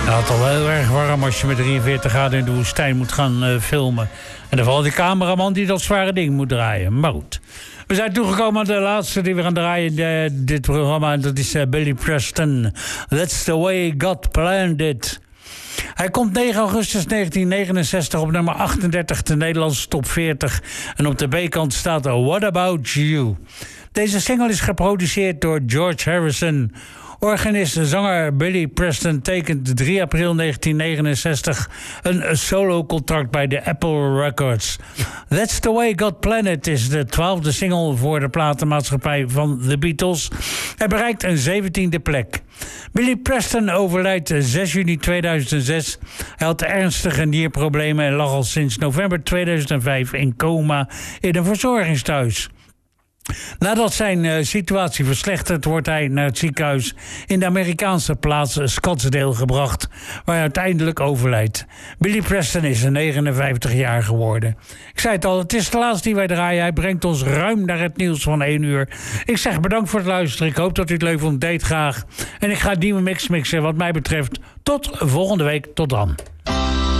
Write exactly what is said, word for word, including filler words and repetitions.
Nou, het is al heel erg warm als je met drieënveertig graden in de woestijn moet gaan uh, filmen. En dan valt die cameraman die dat zware ding moet draaien. Maar goed. We zijn toegekomen aan de laatste die we gaan draaien in uh, dit programma. En dat is uh, Billy Preston. That's the way God planned it. Hij komt negen augustus negentien negenenzestig op nummer achtendertig de Nederlandse top veertig. En op de B-kant staat er What About You. Deze single is geproduceerd door George Harrison. Organist en zanger Billy Preston tekent drie april negentien negenenzestig een solo-contract bij de Apple Records. That's the Way God Planned It is de twaalfde single voor de platenmaatschappij van The Beatles. Hij bereikt een zeventiende plek. Billy Preston overlijdt zes juni tweeduizend zes. Hij had ernstige nierproblemen en lag al sinds november tweeduizend vijf in coma in een verzorgingstehuis. Nadat zijn uh, situatie verslechtert, wordt hij naar het ziekenhuis in de Amerikaanse plaats Scottsdale gebracht, waar hij uiteindelijk overlijdt. Billy Preston is negenenvijftig jaar geworden. Ik zei het al, het is de laatste die wij draaien. Hij brengt ons ruim naar het nieuws van één uur. Ik zeg bedankt voor het luisteren. Ik hoop dat u het leuk vond. Deed graag. En ik ga een nieuwe mix mixen wat mij betreft. Tot volgende week. Tot dan.